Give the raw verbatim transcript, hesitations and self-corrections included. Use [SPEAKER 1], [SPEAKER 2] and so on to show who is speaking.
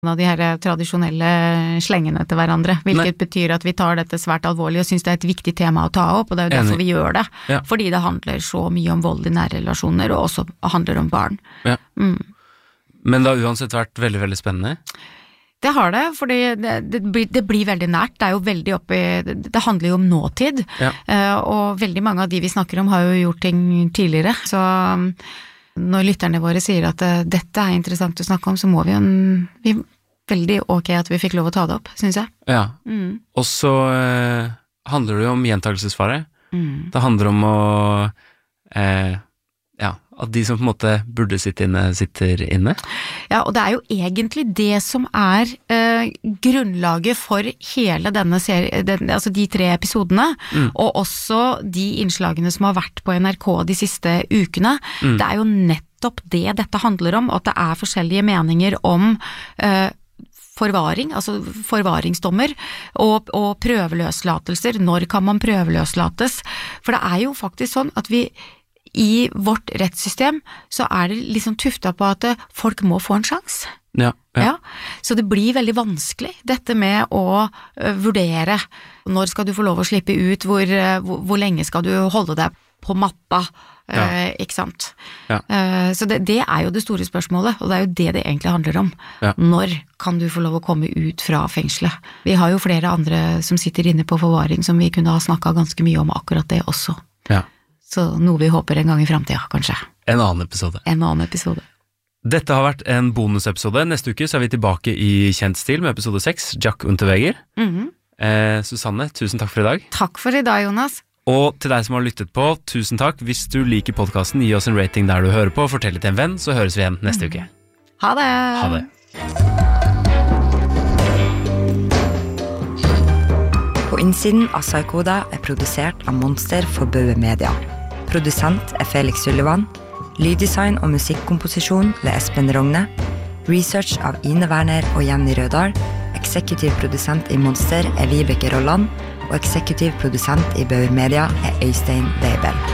[SPEAKER 1] av de her tradisjonelle slengene til hverandre, hvilket Nei. betyr at vi tar dette svært alvorlig og synes det er et viktig tema å ta opp, og det er jo derfor vi gjør det, ja. fordi det handler så mye om vold i nære relasjoner, og også handler om barn.
[SPEAKER 2] Ja.
[SPEAKER 1] Mm.
[SPEAKER 2] Men det har uansett vært veldig, veldig spennende?
[SPEAKER 1] Det har det, fordi det, det, blir, det blir veldig nært, det er jo veldig oppi, det, det handler jo om nåtid, ja. og veldig mange av de vi snakker om har jo gjort ting tidligere, så når lytterne våre sier at dette er interessant å snakke om, så må vi jo vi, veldig ok at vi fikk lov å ta det opp, synes jeg.
[SPEAKER 2] Ja,
[SPEAKER 1] mm.
[SPEAKER 2] og så eh, handler det jo om gjentakelsesfare.
[SPEAKER 1] Mm.
[SPEAKER 2] Det handler om å eh, ja, at de som på en måte burde sitte inne, sitter inne.
[SPEAKER 1] Ja, og det er jo egentlig det som er eh, grunnlaget for hele denne serien, den, altså de tre episodene, mm. og også de innslagene som har vært på N R K de siste ukene. Mm. Det er jo nettopp det dette handler om, at det er forskjellige meninger om eh, forvaring, altså forvaringsdommer, og, og prøveløslatelser. Når kan man prøveløslates? For det er jo faktisk sånn at vi i vårt rettssystem så er det liksom tufta på at folk må få en sjans.
[SPEAKER 2] Ja, ja.
[SPEAKER 1] Ja, så det blir veldig vanskelig, dette med å uh, vurdere når skal du få lov å slippe ut, hvor, uh, hvor, hvor lenge skal du holde deg på matta, uh, ja. ikke sant?
[SPEAKER 2] Ja.
[SPEAKER 1] Uh, så det, det er jo det store spørsmålet, og det er jo det det egentlig handler om.
[SPEAKER 2] Ja.
[SPEAKER 1] Når kan du få lov å komme ut fra fengselet? Vi har jo flere andre som sitter inne på forvaring som vi kunne ha snakket ganske mye om akkurat det også.
[SPEAKER 2] Ja.
[SPEAKER 1] Så noe vi håper en gang i fremtiden, kanskje.
[SPEAKER 2] En annen episode.
[SPEAKER 1] En annen episode.
[SPEAKER 2] Dette har vært en bonusepisode. Neste uke så er vi tilbake i kjent stil med episode seks, Jack Unterweger.
[SPEAKER 1] Mm-hmm.
[SPEAKER 2] eh, Susanne, tusen takk for i dag.
[SPEAKER 1] Takk for i dag, Jonas.
[SPEAKER 2] Og til deg som har lyttet på, tusen takk. Hvis du liker podcasten, gi oss en rating der du hører på, fortell det til en venn, så høres vi igjen neste uke.
[SPEAKER 1] Ha det!
[SPEAKER 2] Ha det.
[SPEAKER 3] På innsiden av Psykoda er produsert av Monster for Bauer Media. Produsent er Felix Sullivan. Lyddesign og musikkomposisjon ved Espen Rogne. Research av Ine Werner og Jenny Rødal. Eksekutiv produsent i Monster er Vibeke Rolland. Og eksekutiv produsent i Bauer Media er Øystein Weibel.